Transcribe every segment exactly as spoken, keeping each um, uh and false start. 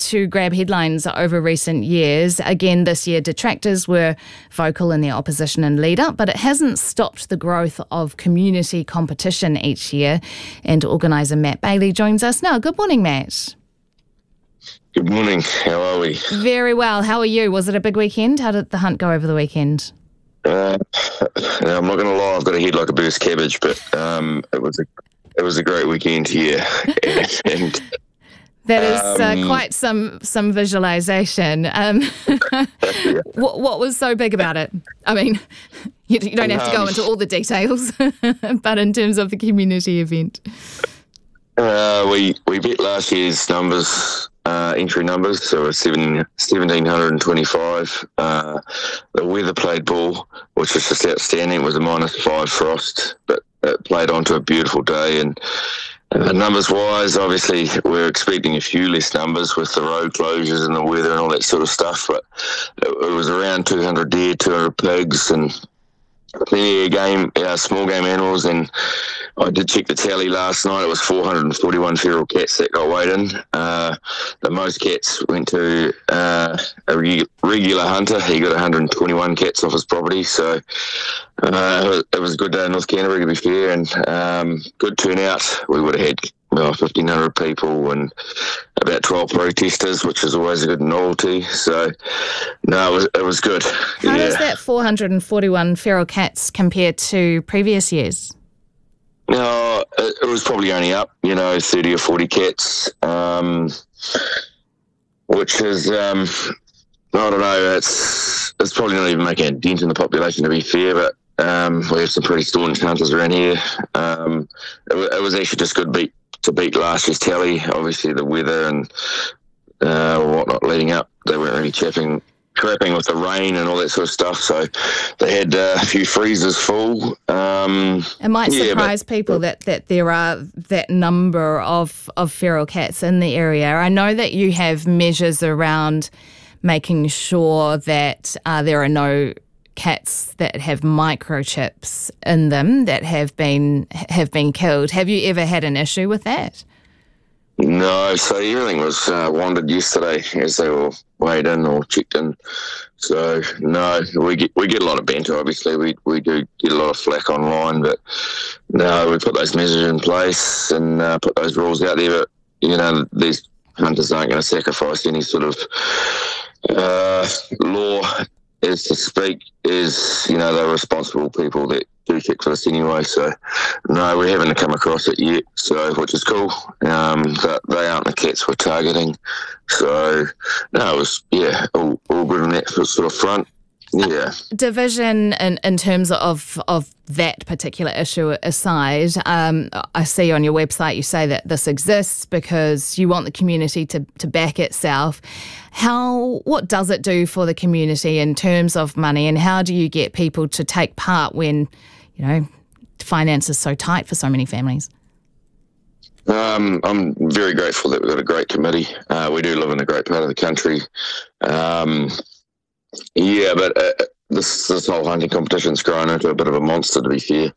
to grab headlines over recent years. Again, this year, detractors were vocal in their opposition and lead-up, but it hasn't stopped the growth of community competition each year. And organiser Matt Bailey joins us now. Good morning, Matt. Good morning. How are we? Very well. How are you? Was it a big weekend? How did the hunt go over the weekend? Uh, I'm not going to lie. I've got a head like a burst cabbage, but um, it was a it was a great weekend here. and, and That is um, uh, quite some some visualisation. Um, yeah. what, what was so big about it? I mean, you, you don't have to go Um, into all the details, but in terms of the community event. Uh, we we beat last year's numbers, uh, entry numbers, so it's seven, seventeen twenty-five. Uh, the weather played ball, which was just outstanding. It was a minus five frost, but it played on to a beautiful day. And uh, numbers-wise, obviously, we're expecting a few less numbers with the road closures and the weather and all that sort of stuff, but it, it was around two hundred deer, two hundred pigs, and plenty of game, uh, small game animals. And I did check the tally last night. It was four hundred forty-one feral cats that got weighed in. Uh, the most cats went to uh, a regu- regular hunter. He got one hundred twenty-one cats off his property. So uh, it, was, it was a good day in North Canterbury, to be fair, and um, good turnout. We would have had well, fifteen hundred people and about twelve protesters, which is always a good novelty. So, no, it was, it was good. How yeah. does that four hundred forty-one feral cats compare to previous years? No, it, it was probably only up, you know, thirty or forty cats, um, which is, um, I don't know, it's it's probably not even making a dent in the population, to be fair, but um, we have some pretty staunch hunters around here. Um, it, it was actually just good beat to beat last year's tally. Obviously, the weather and uh, whatnot leading up, they weren't really chapping. Crapping with the rain and all that sort of stuff, so they had uh, a few freezers full. Um, It might yeah, surprise but, people that, that there are that number of, of feral cats in the area. I know that you have measures around making sure that uh, there are no cats that have microchips in them that have been have been killed. Have you ever had an issue with that? No, so everything was uh, wandered yesterday as they were weighed in or checked in. So no, we get we get a lot of banter. Obviously, we we do get a lot of flack online, but no, we put those measures in place and uh, put those rules out there. But you know, these hunters aren't going to sacrifice any sort of uh, law, as to speak. Is you know they're responsible people that do check for this anyway. So no, we haven't come across it yet. So which is cool. Um, but they aren't the cats we're targeting. So no, it was yeah, all, all good on that sort of front. Yeah. Division in, in terms of of that particular issue aside, um, I see on your website you say that this exists because you want the community to, to back itself. How what does it do for the community in terms of money, and how do you get people to take part when, you know, finance is so tight for so many families? Um, I'm very grateful that we've got a great committee. Uh, we do live in a great part of the country. Um, Yeah, but uh, this this whole hunting competition's grown into a bit of a monster, to be fair.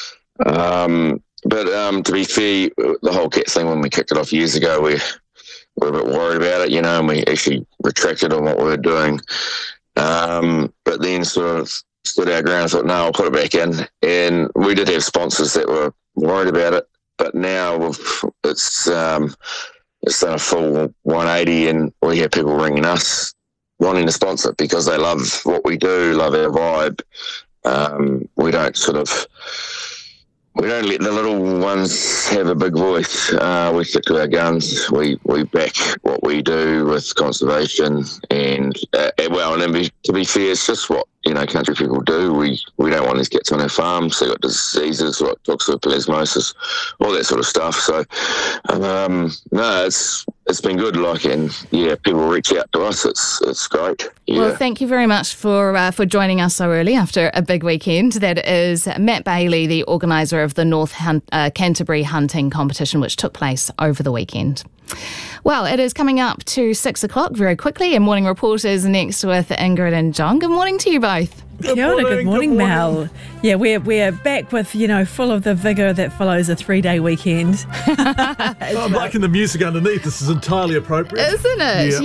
Um, but um, to be fair, the whole cat thing, when we kicked it off years ago, we were a bit worried about it, you know, and we actually retracted on what we were doing. Um, but then sort of stood our ground and thought, no, I'll put it back in. And we did have sponsors that were worried about it, but now we've, it's um, it's done a full one eighty, and we have people ringing us wanting to sponsor it because they love what we do, love our vibe. Um, we don't sort of, we don't let the little ones have a big voice. Uh, we stick to our guns. We we back what we do with conservation, and uh, well, and then be, to be fair, it's just what you know country people do. We we don't want these cats on our farms. They got diseases like toxoplasmosis, all that sort of stuff. So um, no, it's it's been good. Like, and yeah, people reach out to us. It's it's great. Yeah. Well, thank you very much for uh, for joining us so early after a big weekend. That is Matt Bailey, the organiser of the North Hunt, uh, Canterbury Hunting Competition, which took place over the weekend. Well, it is coming up to six o'clock very quickly, and Morning Report is next with Ingrid and John. Good morning to you both. Good Kia ora, morning, good morning, good morning. Mel. Yeah, we're we're back with, you know, full of the vigour that follows a three-day weekend. I'm liking the music underneath. This is entirely appropriate. Isn't it? Yeah.